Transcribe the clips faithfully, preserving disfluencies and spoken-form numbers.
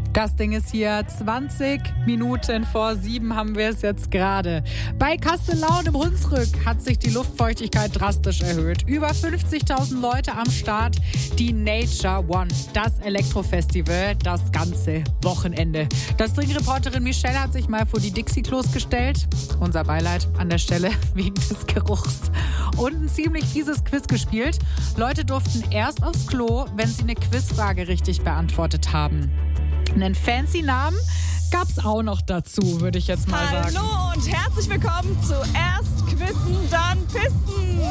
Das Ding ist hier, zwanzig Minuten vor sieben haben wir es jetzt gerade. Bei Kastellaun im Hunsrück hat sich die Luftfeuchtigkeit drastisch erhöht. Über fünfzigtausend Leute am Start. Die Nature One, das Elektrofestival, das ganze Wochenende. Das Trinkreporterin Michelle hat sich mal vor die Dixie-Klos gestellt. Unser Beileid an der Stelle wegen des Geruchs. Und ein ziemlich fieses Quiz gespielt. Leute durften erst aufs Klo, wenn sie eine Quizfrage richtig beantwortet haben. Einen fancy Namen gab's auch noch dazu, würde ich jetzt mal sagen. Hallo und herzlich willkommen zu Erst Quizzen, dann Pissen.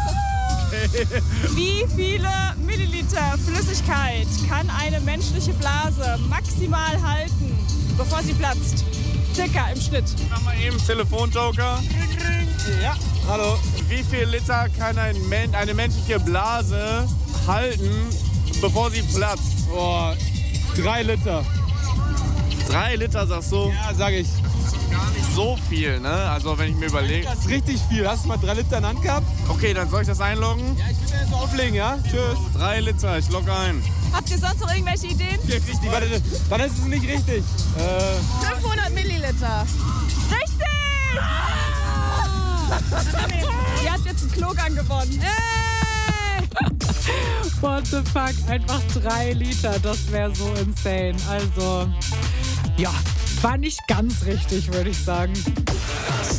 Wie viele Milliliter Flüssigkeit kann eine menschliche Blase maximal halten, bevor sie platzt? Circa im Schnitt. Mach mal eben Telefonjoker. Ja, hallo. Wie viel Liter kann ein Men- eine menschliche Blase halten, bevor sie platzt? Boah, drei Liter. Drei Liter, sagst du? Ja, sag ich. Das ist gar nicht so viel, ne? Also wenn ich mir überlege. Das ist richtig viel. Hast du mal drei Liter in der Hand gehabt? Okay, dann soll ich das einloggen? Ja, ich will jetzt auflegen, ja? Tschüss. Drei Liter, ich logge ein. Habt ihr sonst noch irgendwelche Ideen? Richtig, warte, dann ist es nicht richtig. Äh, fünfhundert Milliliter. Richtig! Ihr habt jetzt einen Klogang gewonnen. What the fuck, einfach drei Liter, das wäre so insane. Also, ja, war nicht ganz richtig, würde ich sagen.